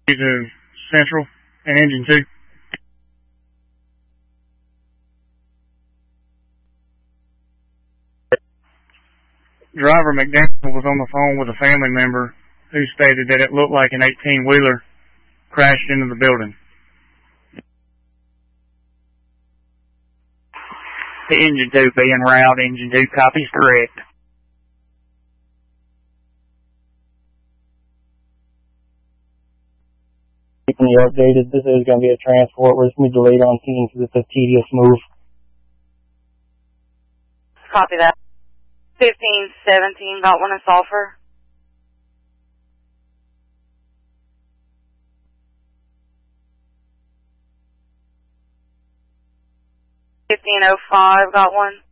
to Central and Engine 2. Driver McDaniel was on the phone with a family member who stated that it looked like an 18-wheeler crashed into the building. The Engine 2 being route, Engine 2 copies correct. Keeping you updated, this is going to be a transport. We're just going to be delayed on scene because it's a tedious move. Copy that. 1517 got one in Sulphur. '1505 got one.